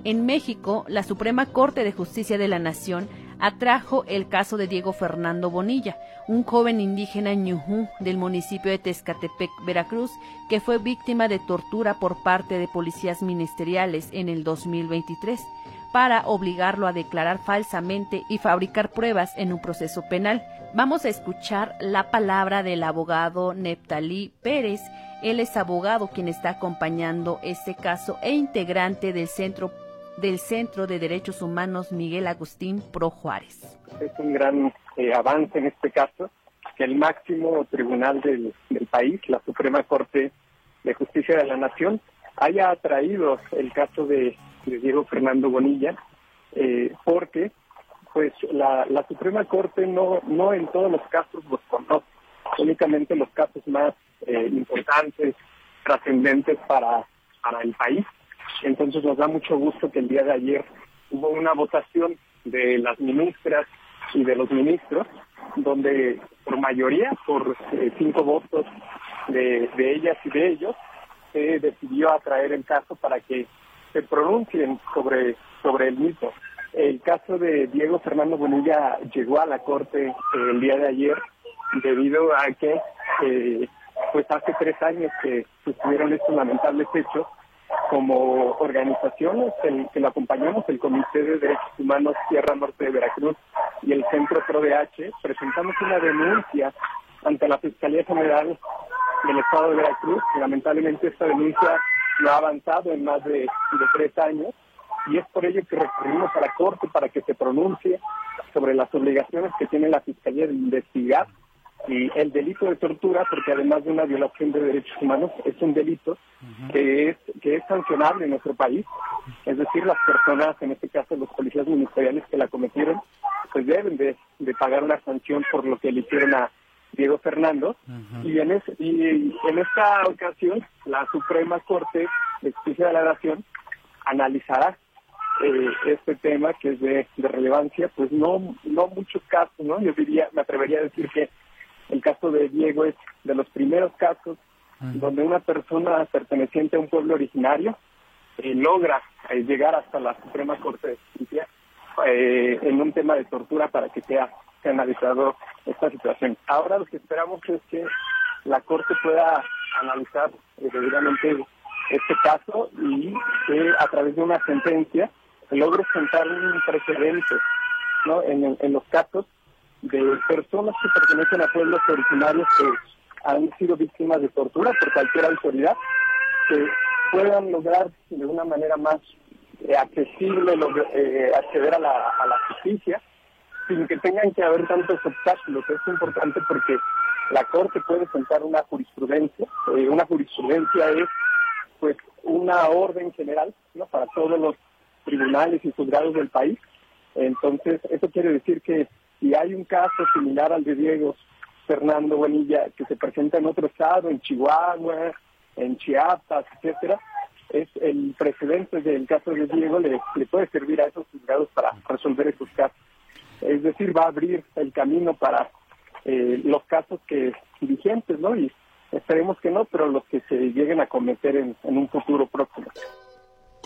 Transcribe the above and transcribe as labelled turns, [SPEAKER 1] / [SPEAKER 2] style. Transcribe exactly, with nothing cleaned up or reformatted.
[SPEAKER 1] En México, la Suprema Corte de Justicia de la Nación atrajo el caso de Diego Fernando Bonilla, un joven indígena ñujú del municipio de Tezcatepec, Veracruz, que fue víctima de tortura por parte de policías ministeriales en el dos mil veintitrés, para obligarlo a declarar falsamente y fabricar pruebas en un proceso penal. Vamos a escuchar la palabra del abogado Neptalí Pérez. Él es abogado quien está acompañando este caso e integrante del Centro del Centro de Derechos Humanos Miguel Agustín Pro Juárez.
[SPEAKER 2] Es un gran eh, avance en este caso que el máximo tribunal del, del país, la Suprema Corte de Justicia de la Nación, haya atraído el caso de, de Diego Fernando Bonilla, eh, porque pues la, la Suprema Corte no, no en todos los casos los conoce, únicamente los casos más eh, importantes, trascendentes para, para el país. Entonces nos da mucho gusto que el día de ayer hubo una votación de las ministras y de los ministros, donde por mayoría, por eh, cinco votos de, de ellas y de ellos, se decidió atraer el caso para que se pronuncien sobre, sobre el mismo. El caso de Diego Fernando Bonilla llegó a la Corte eh, el día de ayer debido a que eh, pues hace tres años que sucedieron estos lamentables hechos. Como organizaciones el, que lo acompañamos, el Comité de Derechos Humanos Sierra Norte de Veracruz y el Centro Pro D H, presentamos una denuncia ante la Fiscalía General del Estado de Veracruz. Lamentablemente esta denuncia no ha avanzado en más de, de tres años y es por ello que recurrimos a la Corte para que se pronuncie sobre las obligaciones que tiene la Fiscalía de investigar y el delito de tortura, porque además de una violación de derechos humanos, es un delito uh-huh. que es que es sancionable en nuestro país. Es decir, las personas, en este caso los policías ministeriales que la cometieron, pues deben de, de pagar una sanción por lo que le hicieron a Diego Fernando. Uh-huh. Y, en es, y en esta ocasión, la Suprema Corte de Justicia de la Nación analizará eh, este tema que es de, de relevancia, pues no no muchos casos, ¿no? Yo diría, me atrevería a decir que el caso de Diego es de los primeros casos uh-huh. donde una persona perteneciente a un pueblo originario eh, logra eh, llegar hasta la Suprema Corte de Justicia eh, en un tema de tortura para que sea, sea analizado esta situación. Ahora lo que esperamos es que la Corte pueda analizar eh, debidamente este caso y que a través de una sentencia se logre sentar un precedente, ¿no? en, en los casos de personas que pertenecen a pueblos originarios que han sido víctimas de tortura por cualquier autoridad, que puedan lograr de una manera más eh, accesible log- eh, acceder a la, a la justicia, sin que tengan que haber tantos obstáculos. Es importante porque la Corte puede sentar una jurisprudencia. Eh, una jurisprudencia es pues una orden general, ¿no? para todos los tribunales y juzgados del país. Entonces, eso quiere decir que si hay un caso similar al de Diego Fernando Bonilla que se presenta en otro estado, en Chihuahua, en Chiapas, etcétera, es el precedente del caso de Diego le, le puede servir a esos juzgados para resolver esos casos. Es decir, va a abrir el camino para eh, los casos que vigentes, ¿no? Y esperemos que no, pero los que se lleguen a cometer en, en un futuro próximo.